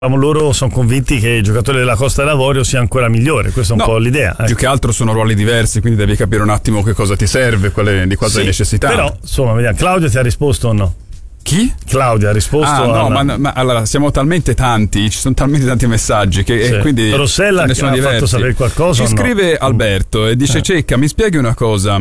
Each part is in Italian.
loro sono convinti che il giocatore della Costa d'Avorio sia ancora migliore, questa è un po' l'idea. Più che altro sono ruoli diversi, quindi devi capire un attimo che cosa ti serve, di cosa hai necessità. Però, insomma, vediamo, Claudia ti ha risposto o no? Chi? Claudia ha risposto. Ma allora siamo talmente tanti, ci sono talmente tanti messaggi che quindi Rossella ne sono ha diversi. fatto sapere qualcosa. Ci scrive Alberto e dice: Cecca, mi spieghi una cosa.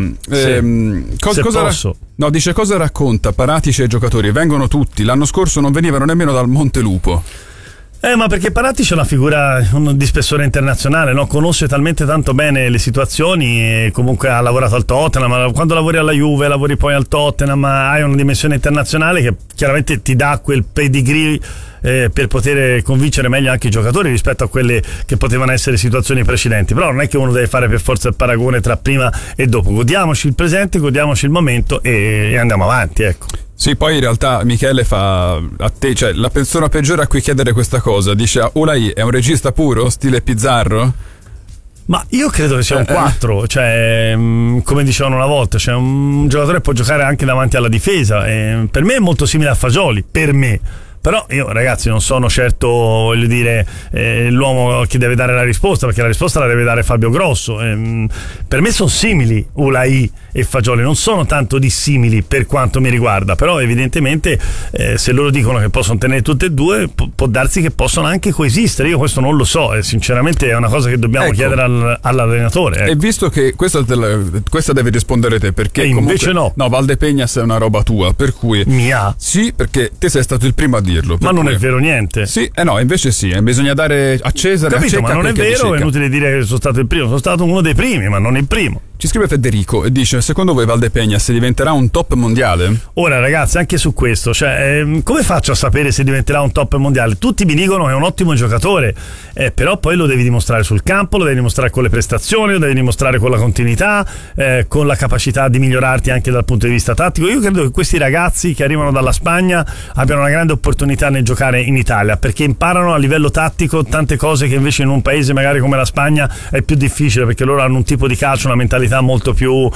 Dice cosa racconta Paratici ai giocatori? Vengono tutti, l'anno scorso non venivano nemmeno dal Montelupo. Ma perché Paratici è una figura di spessore internazionale, no? Conosce talmente tanto bene le situazioni e comunque ha lavorato al Tottenham. Quando lavori alla Juve, lavori poi al Tottenham, hai una dimensione internazionale che chiaramente ti dà quel pedigree per poter convincere meglio anche i giocatori rispetto a quelle che potevano essere situazioni precedenti. Però non è che uno deve fare per forza il paragone tra prima e dopo. Godiamoci il presente, godiamoci il momento e andiamo avanti, ecco. Sì, poi in realtà Michele fa a te, cioè la persona peggiore a cui chiedere questa cosa. Dice: Ulai è un regista puro, stile Pizzarro? Ma io credo che sia un 4, cioè come dicevano una volta, cioè un giocatore può giocare anche davanti alla difesa, per me è molto simile a Fagioli, per me. Però io, ragazzi, non sono certo, voglio dire, l'uomo che deve dare la risposta, perché la risposta la deve dare Fabio Grosso. Per me sono simili Ulai e Fagioli, non sono tanto dissimili per quanto mi riguarda, però evidentemente se loro dicono che possono tenere tutte e due, può darsi che possono anche coesistere. Io questo non lo so, sinceramente è una cosa che dobbiamo chiedere all'allenatore. E visto che questa devi rispondere te, perché invece no, Valdepeñas è una roba tua, per cui mia? Sì, perché te sei stato il primo a dirlo. Ma non è vero niente. Sì, no, invece sì, bisogna dare a Cesare. Capito, ma non è vero, è inutile dire che sono stato il primo, sono stato uno dei primi, ma non il primo. Ci scrive Federico e dice: secondo voi Valdepeñas diventerà un top mondiale? Ora ragazzi, anche su questo, cioè come faccio a sapere se diventerà un top mondiale? Tutti mi dicono che è un ottimo giocatore, però poi lo devi dimostrare sul campo, lo devi dimostrare con le prestazioni, lo devi dimostrare con la continuità, con la capacità di migliorarti anche dal punto di vista tattico. Io credo che questi ragazzi che arrivano dalla Spagna abbiano una grande opportunità nel giocare in Italia, perché imparano a livello tattico tante cose che invece in un paese magari come la Spagna è più difficile, perché loro hanno un tipo di calcio, una mentalità molto più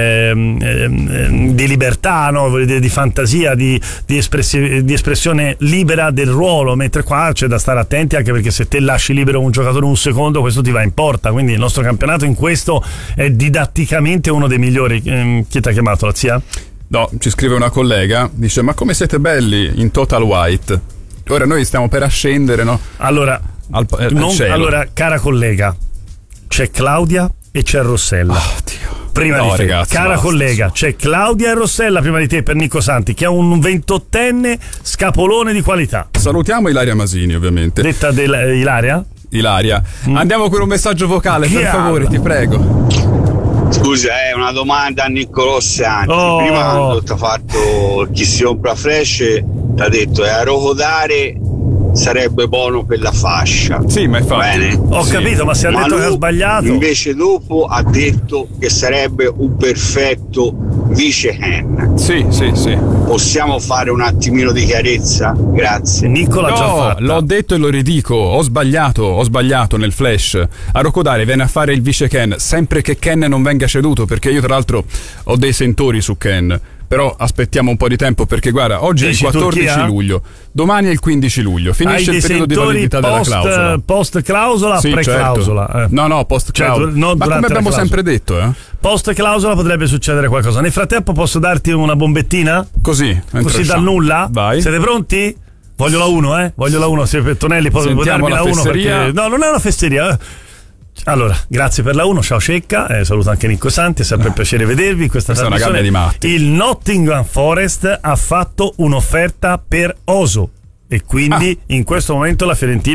di libertà, no? Voglio dire, di fantasia, di espressione libera del ruolo, mentre qua c'è da stare attenti, anche perché se te lasci libero un giocatore un secondo, questo ti va in porta. Quindi il nostro campionato in questo è didatticamente uno dei migliori. Chi ti ha chiamato, la zia? No, ci scrive una collega, dice: ma come siete belli in Total White. Ora noi stiamo per ascendere, no? Allora, allora, cara collega, c'è Claudia e c'è Rossella. Prima di te, ragazzi, cara collega, c'è Claudia e Rossella prima di te per Nico Santi, che è un 28enne scapolone di qualità. Salutiamo Ilaria Masini, ovviamente. Detta Ilaria? Ilaria. Andiamo con un messaggio vocale, per favore, ti prego. Scusa, è una domanda a Niccolò Santi. Prima quando ti ha fatto chi si compra Fresh, ti ha detto a Rocodare sarebbe buono per la fascia. Sì, ma infatti. Bene? Ho capito, ma se ha detto che ha sbagliato. Invece dopo ha detto che sarebbe un perfetto vice Ken. Sì. Possiamo fare un attimino di chiarezza? Grazie. Nicola già fatta. L'ho detto e lo ridico, ho sbagliato nel flash. A Rocodare viene a fare il vice Ken, sempre che Ken non venga ceduto, perché io tra l'altro ho dei sentori su Ken. Però aspettiamo un po' di tempo, perché guarda, oggi è il 14 luglio, domani è il 15 luglio, finisce il periodo di validità della clausola. Post clausola, sì, pre-clausola. Certo. No, post clausola. Ma come abbiamo sempre detto, post clausola potrebbe succedere qualcosa. Nel frattempo posso darti una bombettina? Così dal nulla? Vai. Siete pronti? Voglio la 1, Voglio la 1, se Tonelli può darmi la 1, perché no, non è una fesseria. Allora, grazie per la 1, ciao Cecca, saluto anche Nico Santi, è sempre un piacere vedervi. Questa è una gabbia di matti. Il Nottingham Forest ha fatto un'offerta per Oso e quindi in questo momento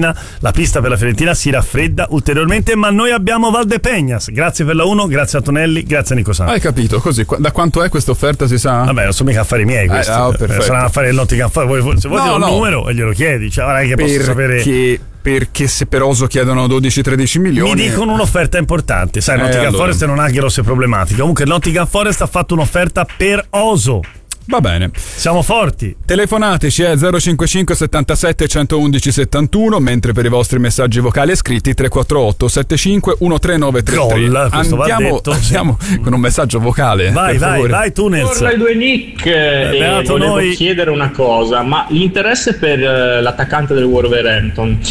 la pista per la Fiorentina si raffredda ulteriormente, ma noi abbiamo Valdepeñas. Grazie per la 1, grazie a Tonelli, grazie a Nico Santi. Hai capito, così, da quanto è questa offerta si sa? Vabbè, non sono mica affari miei questi, saranno affari del Nottingham Forest. Se vuoi un numero e glielo chiedi, cioè guarda che posso sapere. Perché se per Oso chiedono 12-13 milioni mi dicono un'offerta importante, sai, Nottingham Forest non ha grosse problematiche. Comunque il Nottingham Forest ha fatto un'offerta per Oso. Va bene. Siamo forti. Telefonateci 055 77 111 71, mentre per i vostri messaggi vocali e scritti 348 75 13933. Andiamo con un messaggio vocale. Vai tu Nels. Buongiorno ai due Nick, volevo chiedere una cosa, ma l'interesse per l'attaccante del Wolverhampton